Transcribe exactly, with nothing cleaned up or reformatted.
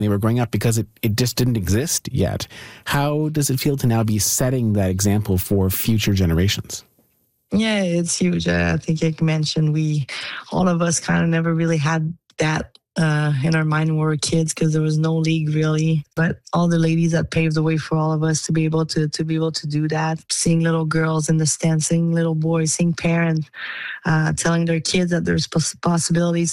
they were growing up because it, it just didn't exist yet. How does it feel to now be setting that example for future generations? Yeah, it's huge. Uh, I think like you mentioned, we, all of us kind of never really had that uh, in our mind when we were kids because there was no league really. But all the ladies that paved the way for all of us to be able to to be able to do that, seeing little girls in the stands, seeing little boys, seeing parents uh, telling their kids that there's poss- possibilities